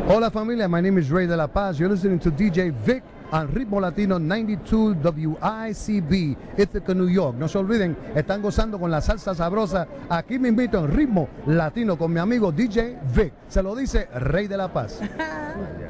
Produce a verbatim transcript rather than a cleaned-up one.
Hola familia, my name is Ray de la Paz. You're listening to D J Vic on Ritmo Latino noventa y dos W I C B, Ithaca, New York. No se olviden, están gozando con la salsa sabrosa. Aquí me invito en Ritmo Latino con mi amigo D J Vic. Se lo dice Rey de la Paz.